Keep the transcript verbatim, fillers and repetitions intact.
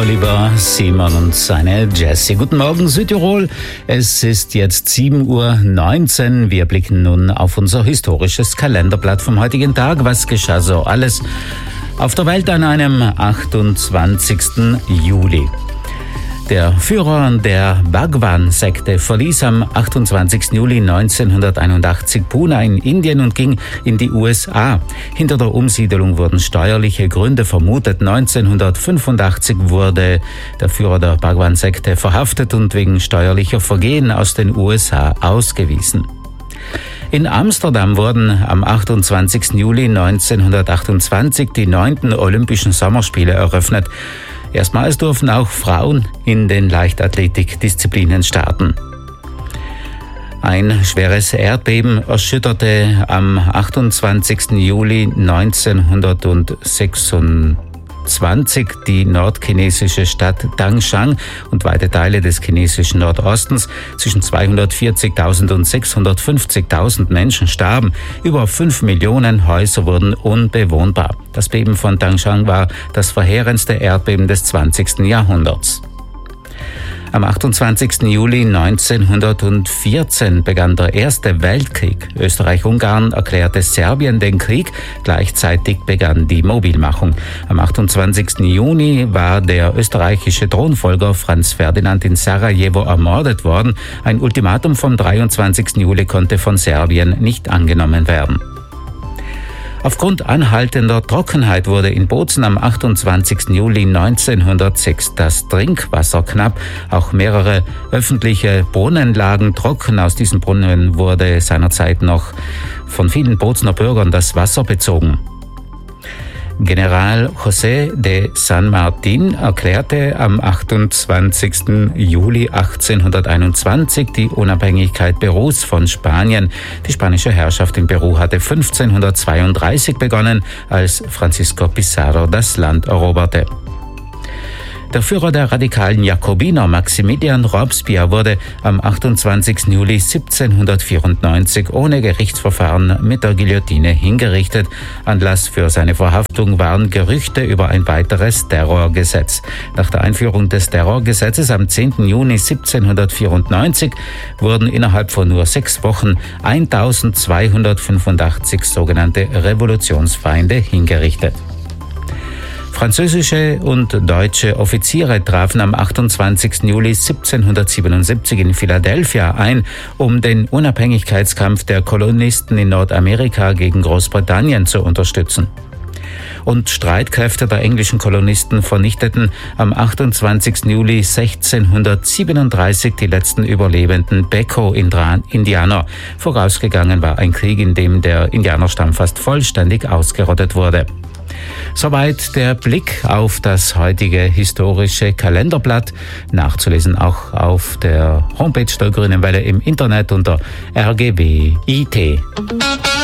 Oliver Simon und seine Jessie. Guten Morgen Südtirol. Es ist jetzt sieben Uhr neunzehn. Wir blicken nun auf unser historisches Kalenderblatt vom heutigen Tag. Was geschah so alles auf der Welt an einem achtundzwanzigsten Juli? Der Führer der Bhagwan-Sekte verließ am achtundzwanzigsten Juli neunzehnhunderteinundachtzig Pune in Indien und ging in die U S A. Hinter der Umsiedelung wurden steuerliche Gründe vermutet. neunzehnhundertfünfundachtzig wurde der Führer der Bhagwan-Sekte verhaftet und wegen steuerlicher Vergehen aus den U S A ausgewiesen. In Amsterdam wurden am achtundzwanzigsten Juli neunzehnhundertachtundzwanzig die neunten Olympischen Sommerspiele eröffnet. Erstmals durften auch Frauen in den Leichtathletikdisziplinen starten. Ein schweres Erdbeben erschütterte am achtundzwanzigsten Juli neunzehnhundertsechsundzwanzig die nordchinesische Stadt Tangshan und weite Teile des chinesischen Nordostens. Zwischen zweihundertvierzigtausend und sechshundertfünfzigtausend Menschen starben. Über fünf Millionen Häuser wurden unbewohnbar. Das Beben von Tangshan war das verheerendste Erdbeben des zwanzigsten Jahrhunderts. Am achtundzwanzigsten Juli neunzehnhundertvierzehn begann der Erste Weltkrieg. Österreich-Ungarn erklärte Serbien den Krieg. Gleichzeitig begann die Mobilmachung. Am achtundzwanzigsten Juni war der österreichische Thronfolger Franz Ferdinand in Sarajevo ermordet worden. Ein Ultimatum vom dreiundzwanzigsten Juli konnte von Serbien nicht angenommen werden. Aufgrund anhaltender Trockenheit wurde in Bozen am achtundzwanzigsten Juli neunzehnhundertsechs das Trinkwasser knapp. Auch mehrere öffentliche Brunnen lagen trocken. Aus diesen Brunnen wurde seinerzeit noch von vielen Bozener Bürgern das Wasser bezogen. General José de San Martín erklärte am achtundzwanzigsten Juli achtzehnhunderteinundzwanzig die Unabhängigkeit Perus von Spanien. Die spanische Herrschaft in Peru hatte fünfzehnhundertzweiunddreißig begonnen, als Francisco Pizarro das Land eroberte. Der Führer der radikalen Jakobiner, Maximilian Robespierre, wurde am achtundzwanzigsten Juli siebzehnhundertvierundneunzig ohne Gerichtsverfahren mit der Guillotine hingerichtet. Anlass für seine Verhaftung waren Gerüchte über ein weiteres Terrorgesetz. Nach der Einführung des Terrorgesetzes am zehnten Juni siebzehnhundertvierundneunzig wurden innerhalb von nur sechs Wochen eintausendzweihundertfünfundachtzig sogenannte Revolutionsfeinde hingerichtet. Französische und deutsche Offiziere trafen am achtundzwanzigsten Juli siebzehnhundertsiebenundsiebzig in Philadelphia ein, um den Unabhängigkeitskampf der Kolonisten in Nordamerika gegen Großbritannien zu unterstützen. Und Streitkräfte der englischen Kolonisten vernichteten am achtundzwanzigsten Juli sechzehnhundertsiebenunddreißig die letzten überlebenden Beco-Indianer. Vorausgegangen war ein Krieg, in dem der Indianerstamm fast vollständig ausgerottet wurde. Soweit der Blick auf das heutige historische Kalenderblatt. Nachzulesen auch auf der Homepage der Grünen Welle im Internet unter R G W I T.